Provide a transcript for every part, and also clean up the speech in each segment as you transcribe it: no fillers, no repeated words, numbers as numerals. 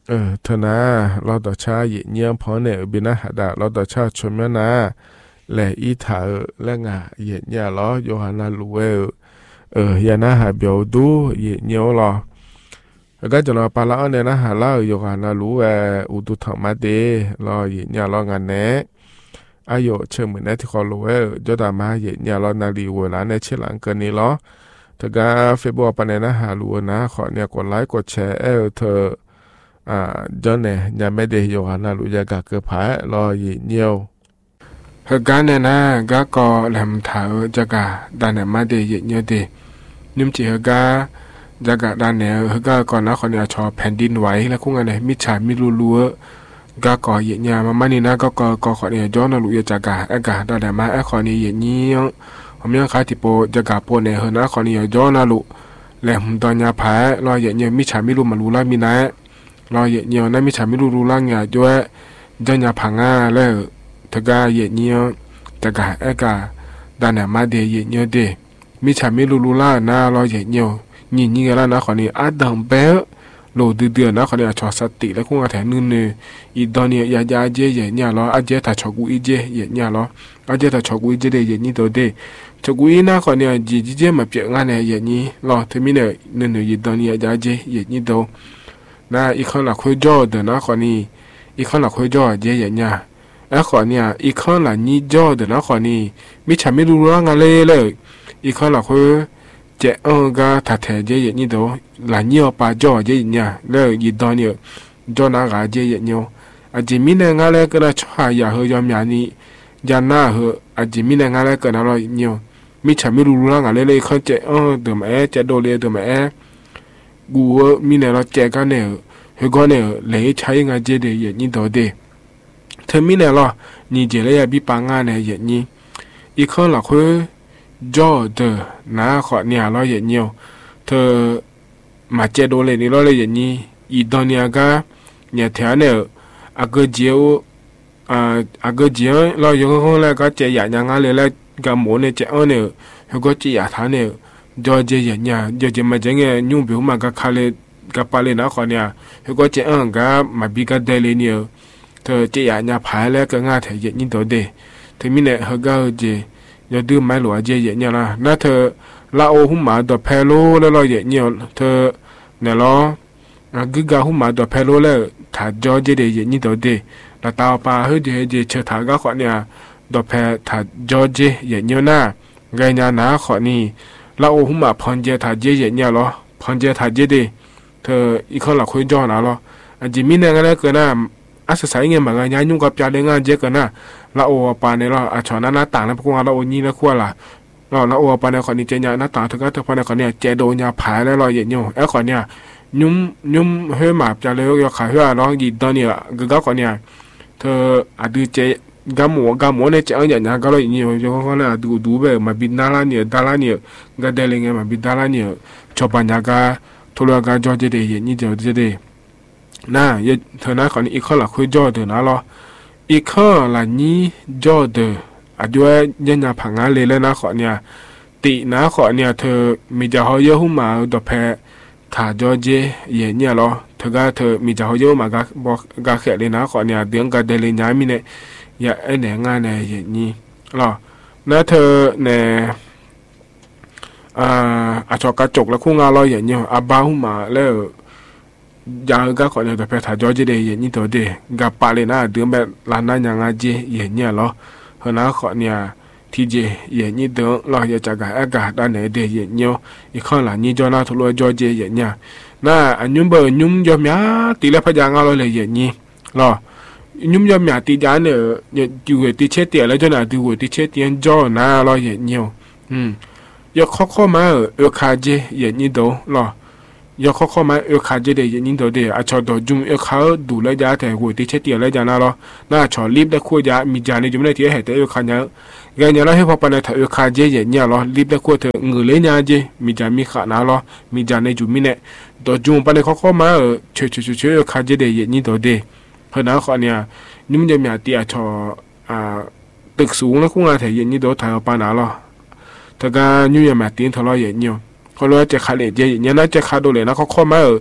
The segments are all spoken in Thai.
เธอนะเราต่อชาเหยียเยี่ยมพอเนี่ยบินะหาดาเราต่อชาชมนะและอีถาและงาเหยียเนี่ยล้อโยฮานาลูยานาหาเบียวดูเหยียเนี่ยล้อแล้วก็จะรอปลาละเนี่ยนะหาเล่าโยฮานาลูอุดุธรรมะเดล้อเหยียเนี่ยล้องานเนะอายุเชื่อเหมือนในที่เขาลูจดามาเหยียเนี่ยล้อนาลีเวลาในเชื่อหลังเกินนี้ล้อถ้าก็เฟซบุ๊กปนเนี่ยนะหาลูนะขอเนี่ยกดไลค์กดแชร์เธอจนเนี่ยยังไม่ได้ยกหานาลุยากาเกือบหายรอยีเนียวเฮกันเนี่ยนะก็แหลมถาวจากาดานเนี่ยมาเดยีเนียวเดนิ่มจีเฮกาจากาดานเนี่ยเฮกาก่อนนะคนเนี่ยชอแผ่นดินไหวแล้วคุ้งอันเนี่ยมิจฉามิรัวก็ก่อยีเนียมานี่นะก็ขอเนี่ยย้อนนาลุยจากาอากาดานเนี่ยมาขอเนี่ยยีเนียวผมยังขายที่โปจากาโปเนี่ยเฮนะขอเนี่ยย้อนนาลุแหลมตอนยาผารอยีเนียมิจฉามิรู้มารู้ละมีนะรอเหยียดเนียวนั่นไม่ใช่ไม่รู้ล่างอย่าด้วยจะอย่าพังแล้วถ้าก็เหยียดเนียวแต่ก็กาด้านไหนมาเดียเหยียดเนียวเดไม่ใช่ไม่รู้ล่านะรอเหยียดเนียวนี่กันแล้วนะคนนี้อาดังเบลโหลดเดือดนะคนนี้ชอสติแล้วคงอาแถนนึงอีตอนนี้ยาเจเหยียดเนี่ยรออาเจถ้าชอกูอีเจเหยียดเนี่ยรออาเจถ้าชอกูอีเจเดเหยียดนี่ตัวเดชอกูอีนะคนนี้จีเจมาเปียงานเนี่ยเหยียดนี่รอถึงมีเนี่ยนึงอีตอนนี้ยาเจเหยียดนี่ตัวนะอีกคนละคุยจ่อเดินนะคนนี้อีกคนละคุยจ่อเยอะเนี่ยคนเนี่ยอีกคนละนี่จ่อเดินนะคนนี้มิฉันไม่รู้เรื่องอะไรเลยอีกคนละคุยเจ้าก็ถัดแถเยอะนี่ตัวละเนี่ยป้าจ่อเยอะเนี่ยแล้วอีตอนเนี่ยจ่อน่าเยอะเนี่ยอาจจะมีเนี่ยอะไรก็ได้ช่วยอย่าเฮยอมอย่างนี้ยันหน้าเฮอาจจะมีเนี่ยอะไรก็ได้เราเนี่ยมิฉันไม่รู้เรื่องอะไรเลยเขาเจ้าเดิมเจ้าโดเรียเดิมกูมีเนี่ยเราแจกันเนี่ยเฮก็เนี่ยเลยใช้งานเจเดียนี่ตัวเดียเธอมีเนี่ยเรานี่เจเลยบีปังงานเนี่ยอย่างนี้อีกคนละคือจอเดนะขอเนี่ยเราอย่างนี้เธอมาเจโดเลยนี่เราเลยอย่างนี้อีตอนเนี่ยก็เนี่ยแถวเนี่ยอากเจียวอากเจียวเราอยู่ข้างแล้วก็เจียอย่างงั้นเลยแล้วก็หมูเนี่ยเจ้าเนี่ยเฮก็เจียท่าเนี่ยจอเจียเนี่ยเจียมาจังเงี้ยยุ่งเบี้ยวมาก็คาเลยกับปาเลนะขอเนี่ยเฮก็เจ้าก็มาบีก็ได้เลยเนี่ยเธอเจียเนี่ยพายแล้วก็ง่ายเถอะอย่างนี้ตัวเดียเธอมีเนี่ยเฮก็เจียอย่าดื้อไม่หลัวเจียเนี่ยนะน่าเธอลาโอหุ่มมาตัวเพโลแล้วเราเนี่ยเธอเนี่ยล้อกึกกาหุ่มมาตัวเพโลแล้วถ้าจอเจียอย่างนี้ตัวเดียแล้วตาปาเฮเจียเชื่อถาก็ขอเนี่ยตัวเพถ้าจอเจียอย่างนี้นะไงนะขอนี่ลาโอหุ่มมาพันเจียถ้าเจียอย่างนี้ล้อพันเจียถ้าเจียเดเธออีกคนละคุยจอนะล้ออันจีมีเนี่ยก็ได้เกินนะอาศัยเงี้ยเหมือนกันยุ่งกับยาเลี้ยงเจ๊กันนะละโอปาเนี่ยเราอาชอหน้าต่างแล้วพวกเราโอนี่แล้วขั้วล่ะเราละโอปาเนี่ยคนนี้เจียหน้าต่างถึงก็เธอพอเนี่ยคนเนี่ยเจโดนยาผายแล้วเราอย่างเงี้ยคนเนี่ยยุ่มเฮ้ยหมาจะเลยยาขายเฮ้ยเราอีตอนเนี่ยก็คนเนี่ยเธออาดูเจกาหมูเนี่ยเจ้าอย่างนั้นก็เลยอย่างเงี้ยยกเขาเลยดูแบบมาบินดาราเนี่ยก็เดลิงมาบินดาราเนี่ยชอบปัญญาก็ทุเรศก็จอเจเดย์อย่างนี้เจเดย์น่าเธอนะคนนี้อีกข้อละคุยจอเดนะล้ออีกข้อละนี้จอเดอาจจะยันยาผังงานเลยแล้วนะขอเนี่ยตินะขอเนี่ยเธอมีจะเขาเยอะหุ่มมาดอกแพถ้าจอเจอย่างเนี่ยล้อเธอมีจะเขาเยอะมาก็บอกก็แค่เลยนะขอเนี่ยเดือนก็เดลิงย้ายมีเนี่ยอย่าไอ้เนี่ยงานเนี่ยอย่างนี้ล้อนะเธอเนี่ยอาชอกระจกแล้วคู่งานเราอย่างเงี้ยอาบ้าหุ่มมาแล้วยาก็ขอเนี่ยแต่เพถ้าจอเจเดย์อย่างนี้ตัวเดกับปาเลนะเดือนแบบลานนั้นอย่างเจอย่างเงี้ยล้อเฮนะขอเนี่ยที่เจอย่างนี้เดือนเราอยากจะกอากาศด้านไหนเดย์อย่างเงี้ยอีกข้อหลังนี้จอหน้าทุลอยจอเจอย่างเงี้ยน่าอันยุ่มเบอร์ยุ่มยอมยาตีแล้วพยางเราเลยอย่างนี้ล้อยุ่มยอมยาตีจานเนี่ยดูตีเช็ดเตียแล้วจนดูตีเช็ดเตียนจอหน้าเราอย่างเงี้ยยกข้อมาคาเจอย่างนี้ดูล้อยกข้อมาคาเจเดอย่างนี้ดูเดอาชอดจุ่มเขาดูแลยาแต่หัวที่เช็ดเตียแล้วจานะล้อน่าชอรีบได้คุยยามีจานในจุ่มได้ที่ให้แต่คาเนี่ยไงเนี่ยเราให้พอปนถ้าคาเจอย่างนี้ล้อรีบได้คุยเธอเงือเลยเนี่ยเจมีจานมีขานะล้อมีจานในจุ่มมีเนี่ยตัวจุ่มปนข้อมาเชื่อคาเจเดอย่างนี้ดูเดเพราะนั้นข้อเนี่ยนุ่มจะมีตีอาชอตึกสูงแล้วคู่งานแต่อย่างนี้ดูถ่ายปานาล้อถ้าการยุ่งยากตีนทะเลาะอย่างเงี้ยเขาเลยจะขาดเลยอย่างนี้นะจะขาดดูเลยนะเขาข้อมาเธ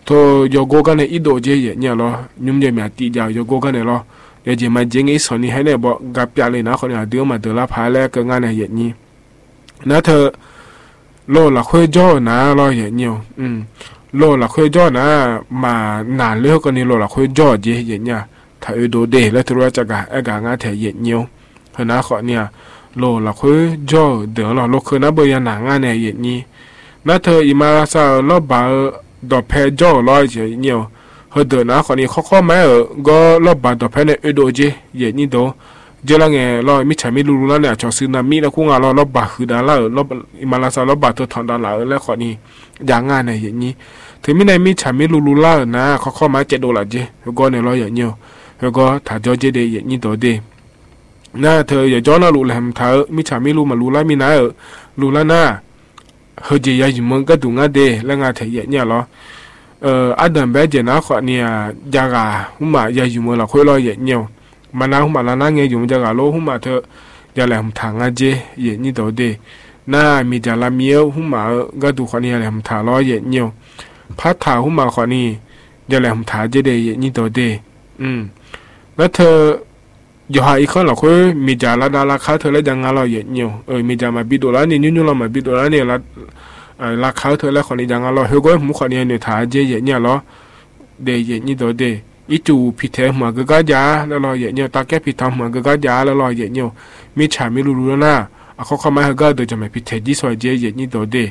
to yogo ka ne ido je ye nya lo nyum je ma ti ja yogo ka ne lo ye je ma je ngi so ni hai ne bo ga pya le na kho ni a de ma de la pha le ka nga ne ye ni na the lo la khoi jo na lo ye nyo lo la khoi jo na ma na le ko ni lo la khoi jo je ye nya tha e do de le tro cha ga e ga nga the ye nyo na kho ni a lo la khoi jo de lo kho na bo ya na nga ne ye ni na the i ma sa lo ba do pe jo lo je nyo ho de na kho ni kho ma go lo ba do pe ne e do je ye ni do je la nge lo mi cha mi lu la ne cho su na mi na ku nga lo ba hu da la lo i ma la sa lo ba to thon da la le kho ni ya nga ne ye ni thì mi này mi cha mi lu la na kho ma che do la je go ne lo ye nyo go tha jo je de ye ni do de na the ye jo na lu lam tha mi cha mi lu ma lu la mi na lu la na ho je ya ji mon ga du nga de la nga the ye nya lo adam ba je na kho ni ya ga hu ma ya ji mo la khoi lo ye nyo mà nào mà là năng nghe dùng cho cả lô hú mà thợ giờ làm thằng anh chế vậy như đầu đi na mi giờ làm nhiều hú mà cái tụ khoản này làm thả lo vậy nhiều phát thả hú mà khoản này giờ làm thả chế để vậy như đầu đi nó thợ giờ hai khó là khối mi giờ là đã là khá thợ lấy chẳng lo vậy nhiều mi giờ mà bị đồ lá này như là mà bị đồ lá này là khá thợ lấy khoản này chẳng lo hiểu cái mũ khoản này để thả chế vậy nhiều lo để vậy như đầu đi ít chủ bị thế mà cái giá là lo vậy nhiều ta kép bị thằng mà cái giá là lo vậy nhiều mi trả mi lulu na khó mà cái được cho mày bị thế đi xoay dễ vậy như đó đi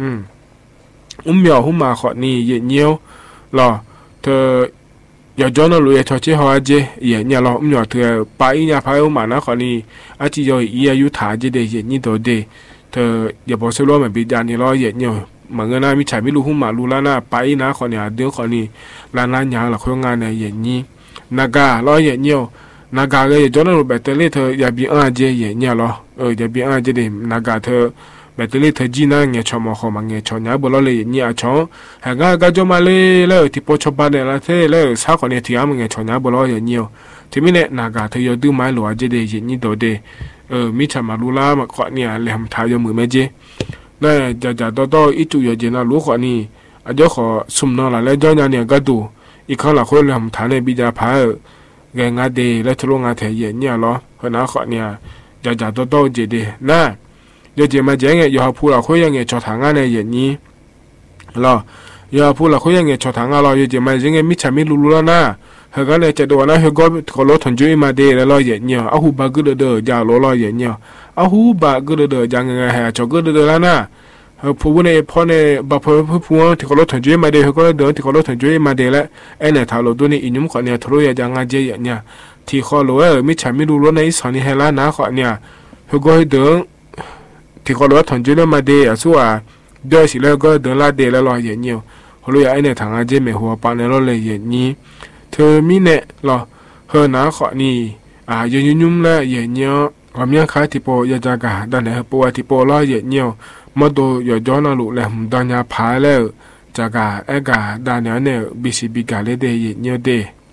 mèo mà họ ni vậy nhiều lo thờ giờ cho nó lùi cho chế họ dễ vậy nhiều lo mèo thờ bảy nhà phải mà nó họ ni chỉ rồi ý yêu thả dễ để vậy như đó đi thờ giờ bỏ số lo mà bị đàn ni lo vậy nhiều mà người nào mi trả mi lu mà lu la na bảy na họ nhà đứa họ ni là na nhà là khối ngang này vậy nhỉ naga lo vậy nhiều naga cái cho nó bẹt tele thơ giờ bị ăn dễ vậy nhiều lo giờ bị ăn dễ để naga thơ bẹt tele thơ gì na nghe cho mà họ mà nghe cho nhà bữa lo lấy nhiều cho hàng cái cho mà lấy thì bỏ cho ba này là thế lấy sao còn này thì ăn nghe cho nhà bữa lo vậy nhiều thì mi này naga thơ giờ đưa máy lo dễ để vậy như đó để mi trả mà lu la mà họ nhà làm thay cho mười mấy dễ này giờ đó ít chủ yếu gì là lúa họ ni giờ họ sum nó là lấy cho nhà này cái đủ ítเขาlà khối làm thả này bây giờ phải cái ngã đề lấy thua ngã thể hiện nhiều lo hơn nó họ nè giờ đó gì đi nè giờ chỉ mà chỉ nghe giờ họ phụ là khối nghe cho thằng này hiện nhỉ lo giờ phụ là khối nghe cho thằng lo giờ chỉ mà chỉ nghe mít chả mít lulu lo nè hơi cái này chỉ đồ nó hơi có lỗ thuần chui mà đề là lo hiện nhiều áo hú ba cứ đỡ giờ lo hiện nhiều áo hú ba cứ đỡ giờ nghe hè cho cứ đỡ là nè phụ nàyพ่อเนี่ยบ่phụที่เขาลดถึงจุดมาเดียวเขาเดินที่เขาลดถึงจุดมาเดียวแล้วไอ้เนี่ยถ้าเราตัวนี้อินยุ่มเขาเนี่ยทะลุยาจังอาเจียเนี่ยที่เขารู้ไม่ใช่ไม่รู้ล้วนในสอนนี่ให้ล้านนะเขาเนี่ยเขาก็เดินที่เขาลดถึงจุดมาเดียวส่วนเดินสิแล้วก็เดินลาเดียวแล้วรออย่างเงี้ยเขารู้ไอ้เนี่ยทางอาเจียไม่หัวปานในรถเลยอย่างนี้เธอมีเนี่ยรอเฮนะเขานี่ยุ่มแล้วอย่างเงี้ยว่ามีใครที่โปยาจักรด้านไหนโปที่โปล้ออย่างเงี้ยมดอยู่ย้อนลูกแหลมตอนยาพายแล้วจากกาดานเนี่ยบิสิบิกาเลเดยเนียเด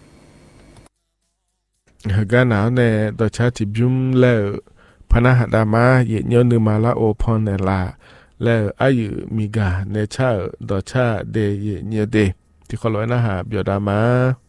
กันหนาวเนี่ยตัวชาติบุ้มแล้วพนักดามาเยเนียนึมาลาโอพอนเนลาแล้วอายุมีกาเนชาตัวชาเดยเนียเดที่เขาลอยนะฮะเบียดามา